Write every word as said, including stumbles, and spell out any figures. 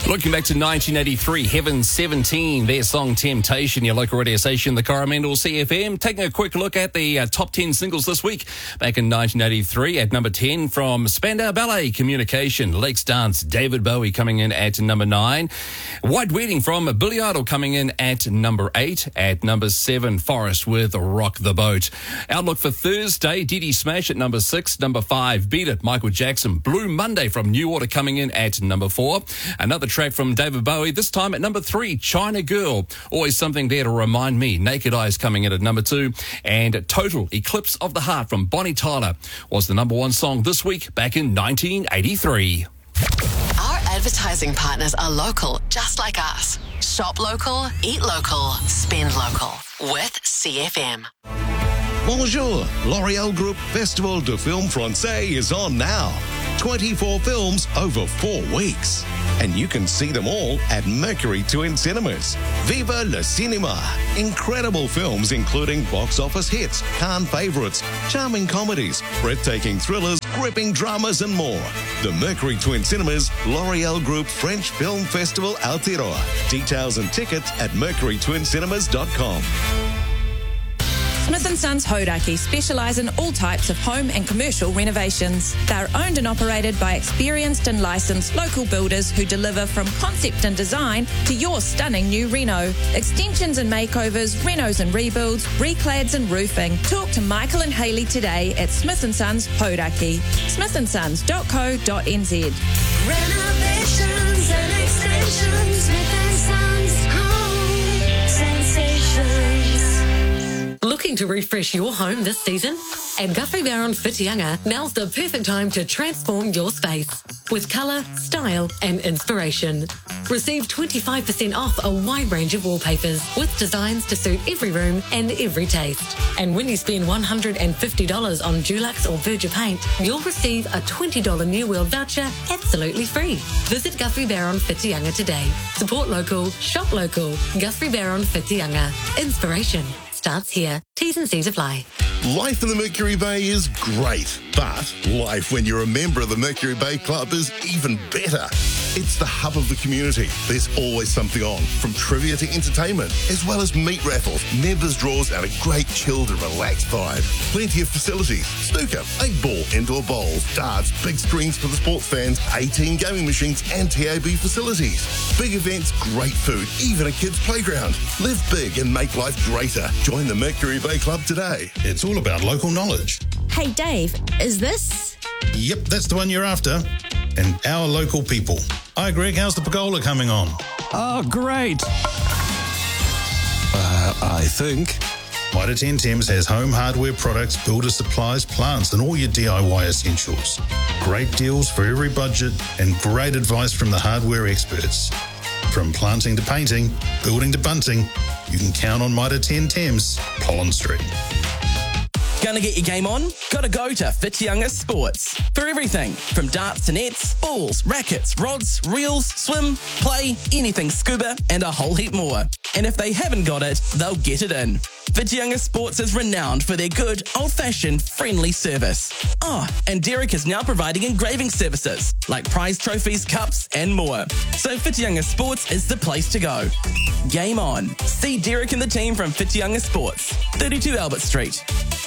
Looking back to nineteen eighty-three, Heaven seventeen, their song Temptation, your local radio station, the Coromandel C F M. Taking a quick look at the uh, top ten singles this week. Back in nineteen eighty-three, at number ten from Spandau Ballet, Communication. Lakes Dance, David Bowie coming in at number nine. White Wedding from Billy Idol coming in at number eight. At number seven, Forest with Rock the Boat. Outlook for Thursday, Dee Dee Smash at number six. Number five, Beat It, Michael Jackson. Blue Monday from New Order coming in at number four. Another track from David Bowie, this time at number three, China Girl. Always something there to remind me. Naked Eyes coming in at number two. And Total Eclipse of the Heart from Bonnie Tyler was the number one song this week back in nineteen eighty-three. Our advertising partners are local, just like us. Shop local, eat local, spend local. With C F M. Bonjour, L'Oréal Group Festival de Film Français is on now. twenty-four films over four weeks. And you can see them all at Mercury Twin Cinemas. Viva le Cinema! Incredible films including box office hits, Cannes favourites, charming comedies, breathtaking thrillers, gripping dramas and more. The Mercury Twin Cinemas L'Oréal Group French Film Festival Aotearoa. Details and tickets at mercury twin cinemas dot com. Smith and Sons Hodaki specialise in all types of home and commercial renovations. They're owned and operated by experienced and licensed local builders who deliver from concept and design to your stunning new reno. Extensions and makeovers, renos and rebuilds, reclads and roofing. Talk to Michael and Hayley today at Smith and Sons Hodaki. smith and sons dot co dot n z. Renovations and extensions, Smith and Sons Home Sensations. Looking to refresh your home this season? At Guthrie Barron Whitianga, now's the perfect time to transform your space with colour, style and inspiration. Receive twenty-five percent off a wide range of wallpapers with designs to suit every room and every taste. And when you spend one hundred fifty dollars on Dulux or Berger paint, you'll receive a twenty dollars New World voucher absolutely free. Visit Guthrie Barron Whitianga today. Support local, shop local. Guthrie Barron Whitianga. Inspiration starts here. T's and C's apply. Life in the Mercury Bay is great, but life when you're a member of the Mercury Bay Club is even better. It's the hub of the community. There's always something on, from trivia to entertainment, as well as meat raffles, members' draws, and a great chilled and relaxed vibe. Plenty of facilities: snooker, eight ball, indoor bowls, darts, big screens for the sports fans, eighteen gaming machines, and T A B facilities. Big events, great food, even a kids' playground. Live big and make life greater. Join the Mercury Bay Club today. It's all about local knowledge. Hey Dave, is this? Yep, that's the one you're after. And our local people. Hi Greg, how's the pergola coming on? Oh, great. Uh, I think. Mitre ten Thames has home hardware products, builder supplies, plants and all your D I Y essentials. Great deals for every budget and great advice from the hardware experts. From planting to painting, building to bunting, you can count on Mitre ten Thames, Pollen Street. Gonna get your game on? Gotta go to Whitianga Sports. For everything from darts to nets, balls, rackets, rods, reels, swim, play, anything scuba, and a whole heap more. And if they haven't got it, they'll get it in. Whitianga Sports is renowned for their good, old-fashioned, friendly service. Oh, and Derek is now providing engraving services, like prize trophies, cups, and more. So Whitianga Sports is the place to go. Game on. See Derek and the team from Whitianga Sports, thirty-two Albert Street.